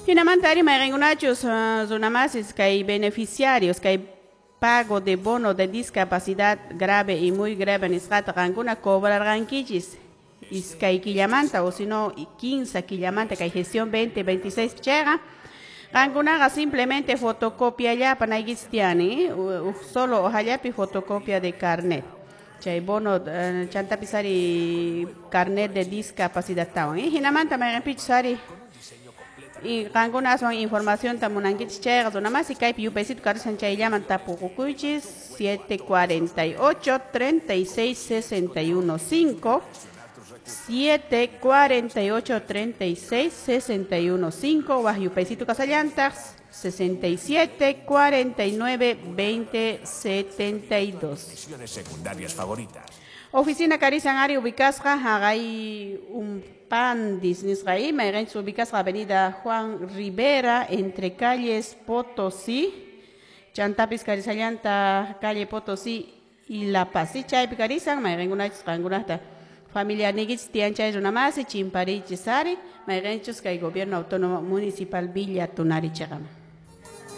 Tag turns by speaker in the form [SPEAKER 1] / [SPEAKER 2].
[SPEAKER 1] Hinamantari mayringunachus zonamasis que hay beneficiarios que hay pago de bono de discapacidad grave y muy grave en escata ranguna cobra ranquichis iskai quillamanta o si no 15 quillamanta que hay gestión 2026 chega ranguna simplemente fotocopia ya para cristiani solo ojayapi fotocopia de carnet chay bono chanta pisari carnet de discapacidad taon hinamanta mayrinpich sari y ranguna son información tamunanguich chegas una más y que piu pesito carsan chay llaman tapucucuchis 748 36 61 5 748 36 61 5 bajo pesito casallantas 67 49 20 72 secundarias favoritas. Oficina Carizanari ubicasca hagai un pan disnisraí, me su ubicasca avenida Juan Rivera entre calles Potosí, Chantapis Carizallanta, calle Potosí y La Paz. Y chay picarizan, me una familia Nigits Tiancha es una más y Chimpari Chisari, me que el gobierno autónomo municipal Villa Tunari Chagama.